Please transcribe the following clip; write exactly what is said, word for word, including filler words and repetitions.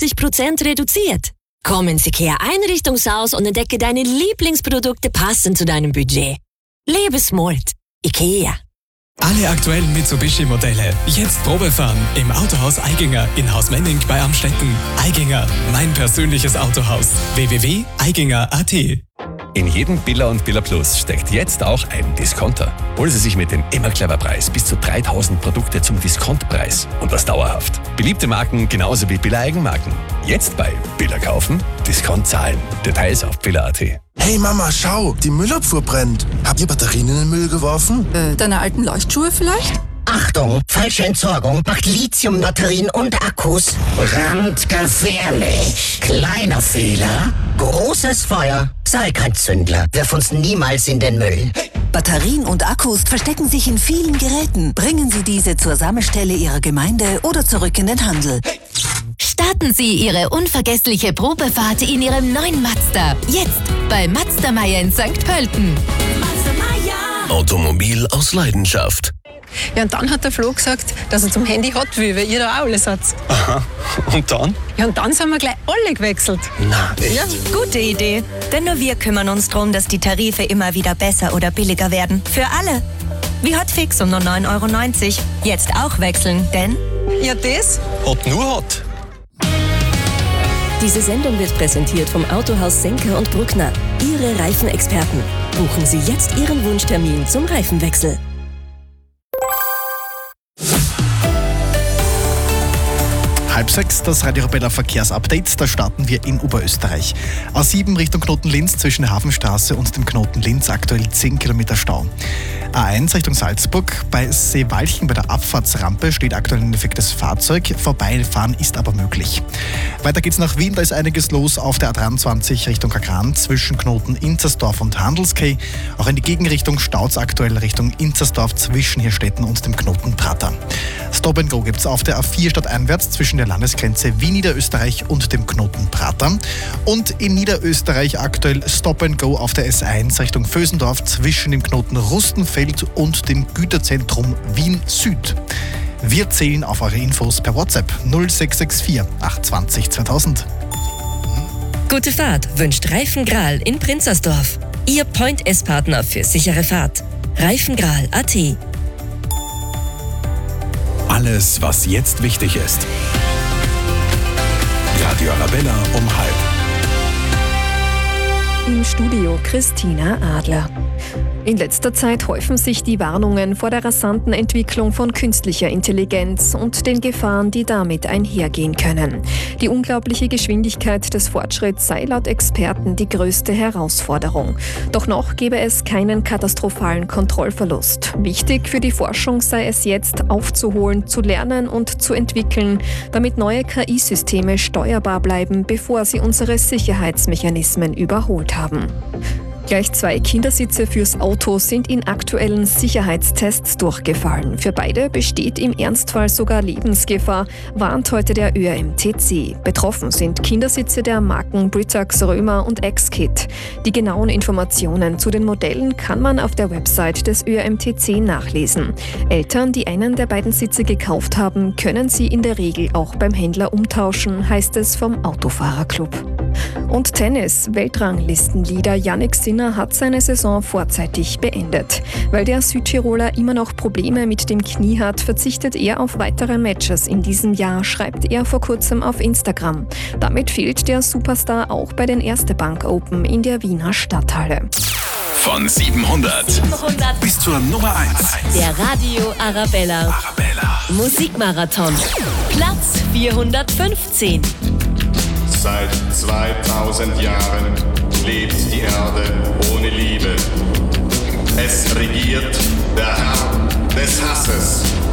fünfzig Prozent reduziert. Komm ins IKEA-Einrichtungshaus und entdecke deine Lieblingsprodukte passend zu deinem Budget. Lebe smart. IKEA. Alle aktuellen Mitsubishi-Modelle. Jetzt Probefahren im Autohaus Eiginger in Haus Menning bei Amstetten. Eiginger, mein persönliches Autohaus. w w w punkt eiginger punkt a t. In jedem Billa und Billa Plus steckt jetzt auch ein Discounter. Holen Sie sich mit dem Immer-Clever-Preis bis zu dreitausend Produkte zum Diskontpreis und das dauerhaft. Beliebte Marken genauso wie Billa-Eigenmarken. Jetzt bei Billa kaufen, Discount zahlen. Details auf billa punkt a t. Hey Mama, schau, die Müllabfuhr brennt. Habt ihr Batterien in den Müll geworfen? Äh, deine alten Leuchtschuhe vielleicht? Achtung, falsche Entsorgung macht Lithium-Batterien und Akkus brandgefährlich. Kleiner Fehler, großes Feuer. Sei kein Zündler, wirf uns niemals in den Müll. Batterien und Akkus verstecken sich in vielen Geräten. Bringen Sie diese zur Sammelstelle Ihrer Gemeinde oder zurück in den Handel. Starten Sie Ihre unvergessliche Probefahrt in Ihrem neuen Mazda. Jetzt bei Mazda Meier in Sankt Pölten. Mazda Meier. Automobil aus Leidenschaft. Ja, und dann hat der Flo gesagt, dass er zum Handy hat will, weil ihr da auch alles habt. Aha. Und dann? Ja, und dann sind wir gleich alle gewechselt. Na, echt? Ja. Gute Idee. Denn nur wir kümmern uns darum, dass die Tarife immer wieder besser oder billiger werden. Für alle. Wie Hotfix um nur neun Euro neunzig. Jetzt auch wechseln, denn... Ja, das? Hot nur Hot. Diese Sendung wird präsentiert vom Autohaus Senker und Bruckner. Ihre Reifenexperten. Buchen Sie jetzt Ihren Wunschtermin zum Reifenwechsel. Halb sechs, das Radio Arabella Verkehrsupdate. Da starten wir in Oberösterreich. A sieben Richtung Knoten Linz zwischen der Hafenstraße und dem Knoten Linz aktuell zehn Kilometer Stau. A eins Richtung Salzburg bei Seewalchen bei der Abfahrtsrampe steht aktuell ein defektes Fahrzeug. Vorbeifahren ist aber möglich. Weiter geht's nach Wien, da ist einiges los auf der A dreiundzwanzig Richtung Kagran zwischen Knoten Inzersdorf und Handelskay. Auch in die Gegenrichtung staut's aktuell Richtung Inzersdorf zwischen Hirstetten und dem Knoten Prater. Stop and Go gibt's auf der A vier stadteinwärts zwischen der Landesgrenze Wien-Niederösterreich und dem Knoten Prater. Und in Niederösterreich aktuell Stop and Go auf der S eins Richtung Vösendorf zwischen dem Knoten Rustenfeld und dem Güterzentrum Wien Süd. Wir zählen auf eure Infos per WhatsApp null sechs sechs vier acht zwei null zweitausend. Gute Fahrt wünscht Reifengral in Prinzersdorf. Ihr Point-S-Partner für sichere Fahrt. Reifengral punkt a t. Alles, was jetzt wichtig ist. Radio Arabella um halb. Im Studio Christina Adler. In letzter Zeit häufen sich die Warnungen vor der rasanten Entwicklung von künstlicher Intelligenz und den Gefahren, die damit einhergehen können. Die unglaubliche Geschwindigkeit des Fortschritts sei laut Experten die größte Herausforderung. Doch noch gebe es keinen katastrophalen Kontrollverlust. Wichtig für die Forschung sei es jetzt, aufzuholen, zu lernen und zu entwickeln, damit neue K I-Systeme steuerbar bleiben, bevor sie unsere Sicherheitsmechanismen überholt haben. Gleich zwei Kindersitze fürs Auto sind in aktuellen Sicherheitstests durchgefallen. Für beide besteht im Ernstfall sogar Lebensgefahr, warnt heute der Ö R M T C. Betroffen sind Kindersitze der Marken Britax, Römer und X-Kit. Die genauen Informationen zu den Modellen kann man auf der Website des Ö R M T C nachlesen. Eltern, die einen der beiden Sitze gekauft haben, können sie in der Regel auch beim Händler umtauschen, heißt es vom Autofahrerclub. Und Tennis. Weltranglistenleader Jannik Sinner hat seine Saison vorzeitig beendet. Weil der Südtiroler immer noch Probleme mit dem Knie hat, verzichtet er auf weitere Matches in diesem Jahr, schreibt er vor kurzem auf Instagram. Damit fehlt der Superstar auch bei den Erste Bank Open in der Wiener Stadthalle. Von siebenhundert, siebenhundert bis zur Nummer eins. Der Radio Arabella, Arabella. Musikmarathon. Platz vierhundertfünfzehn. Seit zweitausend Jahren lebt die Erde ohne Liebe. Es regiert der Herr des Hasses.